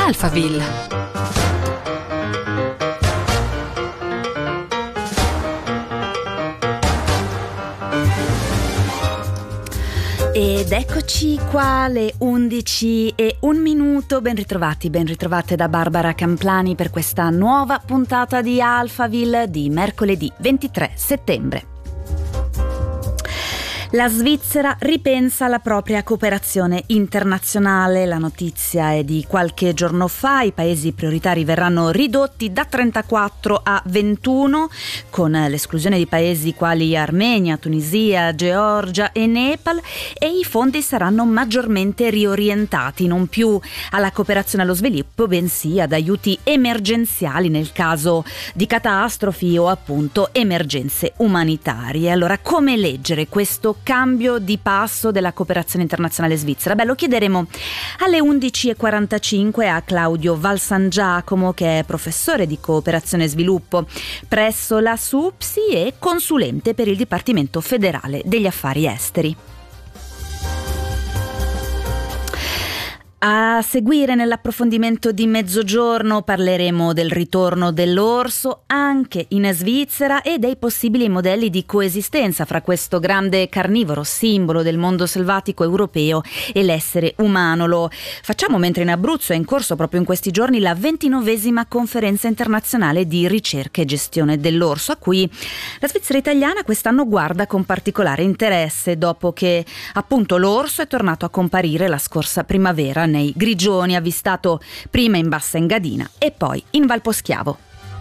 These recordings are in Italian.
Alphaville. Ed eccoci qua alle 11:01. Ben ritrovate da Barbara Camplani per questa nuova puntata di Alphaville di mercoledì 23 settembre. La Svizzera ripensa alla propria cooperazione internazionale. La notizia è di qualche giorno fa. I paesi prioritari verranno ridotti da 34 a 21, con l'esclusione di paesi quali Armenia, Tunisia, Georgia e Nepal, e i fondi saranno maggiormente riorientati non più alla cooperazione allo sviluppo, bensì ad aiuti emergenziali nel caso di catastrofi o appunto emergenze umanitarie. Allora, come leggere questo cambio di passo della cooperazione internazionale svizzera? Lo chiederemo alle 11:45 a Claudio Valsangiacomo, che è professore di cooperazione e sviluppo presso la SUPSI e consulente per il Dipartimento federale degli affari esteri. A seguire, nell'approfondimento di mezzogiorno, parleremo del ritorno dell'orso anche in Svizzera e dei possibili modelli di coesistenza fra questo grande carnivoro, simbolo del mondo selvatico europeo, e l'essere umano. Lo facciamo mentre in Abruzzo è in corso proprio in questi giorni la 29ª conferenza internazionale di ricerca e gestione dell'orso, a cui la Svizzera italiana quest'anno guarda con particolare interesse, dopo che appunto l'orso è tornato a comparire la scorsa primavera nei Grigioni, avvistato prima in Bassa Engadina e poi in Valposchiavo.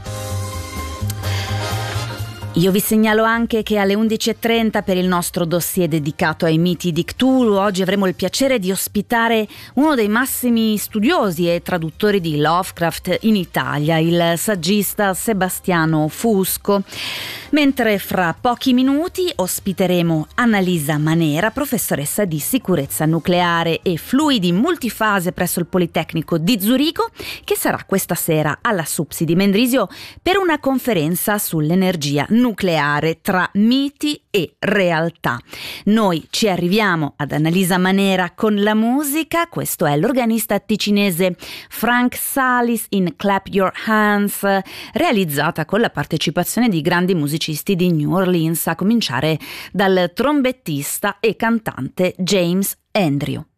Io vi segnalo anche che alle 11:30, per il nostro dossier dedicato ai miti di Cthulhu, oggi avremo il piacere di ospitare uno dei massimi studiosi e traduttori di Lovecraft in Italia, il saggista Sebastiano Fusco, mentre fra pochi minuti ospiteremo Annalisa Manera, professoressa di sicurezza nucleare e fluidi multifase presso il Politecnico di Zurigo, che sarà questa sera alla SUPSI di Mendrisio per una conferenza sull'energia nucleare tra miti e realtà. Noi ci arriviamo ad Annalisa Manera con la musica. Questo è l'organista ticinese Frank Salis in Clap Your Hands, realizzata con la partecipazione di grandi musicisti di New Orleans, a cominciare dal trombettista e cantante James Andrew.